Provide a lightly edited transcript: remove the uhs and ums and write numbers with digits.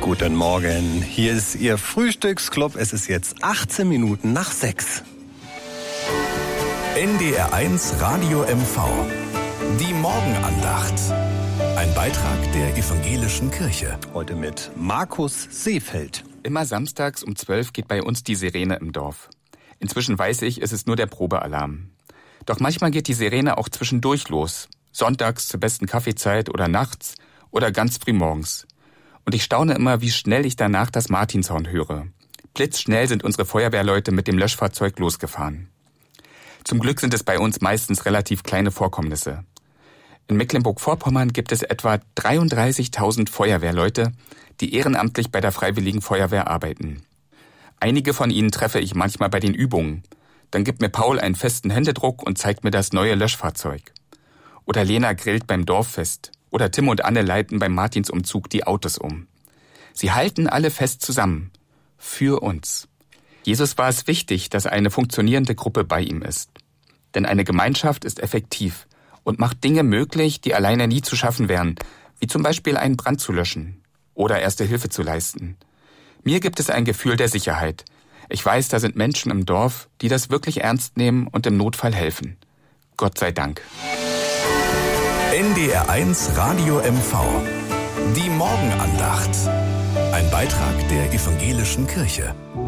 Guten Morgen, hier ist Ihr Frühstücksclub. Es ist jetzt 18 Minuten nach 6. NDR 1 Radio MV. Die Morgenandacht. Ein Beitrag der Evangelischen Kirche. Heute mit Markus Seefeld. Immer samstags um 12 geht bei uns die Sirene im Dorf. Inzwischen weiß ich, es ist nur der Probealarm. Doch manchmal geht die Sirene auch zwischendurch los. Sonntags zur besten Kaffeezeit oder nachts oder ganz früh morgens. Und ich staune immer, wie schnell ich danach das Martinshorn höre. Blitzschnell sind unsere Feuerwehrleute mit dem Löschfahrzeug losgefahren. Zum Glück sind es bei uns meistens relativ kleine Vorkommnisse. In Mecklenburg-Vorpommern gibt es etwa 33.000 Feuerwehrleute, die ehrenamtlich bei der Freiwilligen Feuerwehr arbeiten. Einige von ihnen treffe ich manchmal bei den Übungen. Dann gibt mir Paul einen festen Händedruck und zeigt mir das neue Löschfahrzeug. Oder Lena grillt beim Dorffest. Oder Tim und Anne leiten beim Martinsumzug die Autos um. Sie halten alle fest zusammen. Für uns. Jesus war es wichtig, dass eine funktionierende Gruppe bei ihm ist. Denn eine Gemeinschaft ist effektiv und macht Dinge möglich, die alleine nie zu schaffen wären, wie zum Beispiel einen Brand zu löschen oder Erste Hilfe zu leisten. Mir gibt es ein Gefühl der Sicherheit. Ich weiß, da sind Menschen im Dorf, die das wirklich ernst nehmen und im Notfall helfen. Gott sei Dank. NDR 1 Radio MV. Die Morgenandacht. Ein Beitrag der Evangelischen Kirche.